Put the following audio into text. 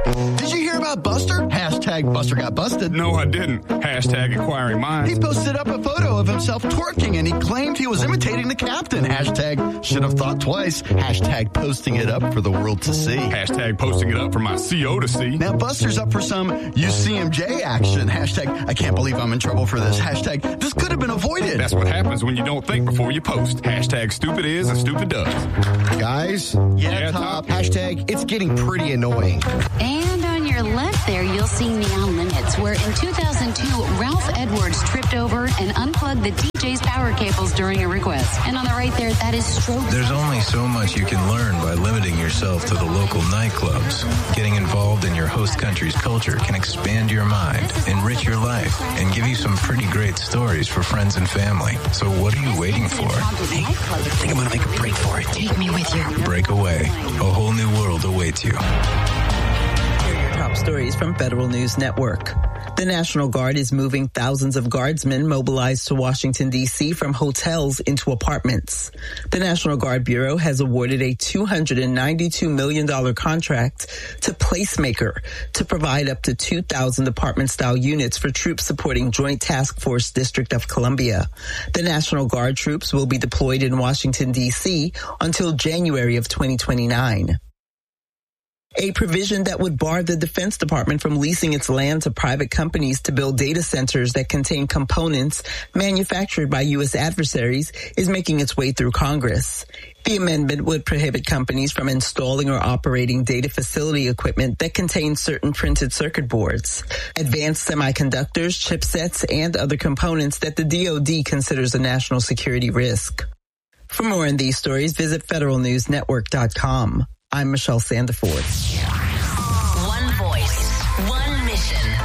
Did you hear about Buster? Hashtag Buster got busted. No, I didn't. Hashtag inquiring minds. He posted up a photo of himself twerking and he claimed he was imitating the captain. Hashtag should have thought twice. Hashtag posting it up for the world to see. Hashtag posting it up for my CO to see. Now Buster's up for some UCMJ action. Hashtag I can't believe I'm in trouble for this. Hashtag this could have been avoided. That's what happens when you don't think before you post. Hashtag stupid is and stupid does. Guys? Yeah, Top. Hashtag it's getting pretty annoying. And on your left there, you'll see Neon Limits, where in 2002, Ralph Edwards tripped over and unplugged the DJ's power cables during a request. And on the right there, that is Stroke. There's only so much you can learn by limiting yourself to the local nightclubs. Getting involved in your host country's culture can expand your mind, enrich your life, and give you some pretty great stories for friends and family. So what are you waiting for? Hey, I think I'm going to make a break for it. Take me with you. Break away. A whole new world awaits you. Top stories from Federal News Network. The National Guard is moving thousands of guardsmen mobilized to Washington, D.C. from hotels into apartments. The National Guard Bureau has awarded a $292 million contract to Placemaker to provide up to 2,000 apartment-style units for troops supporting Joint Task Force District of Columbia. The National Guard troops will be deployed in Washington, D.C. until January of 2029. A provision that would bar the Defense Department from leasing its land to private companies to build data centers that contain components manufactured by U.S. adversaries is making its way through Congress. The amendment would prohibit companies from installing or operating data facility equipment that contains certain printed circuit boards, advanced semiconductors, chipsets, and other components that the DoD considers a national security risk. For more on these stories, visit federalnewsnetwork.com. I'm Michelle Sandiford.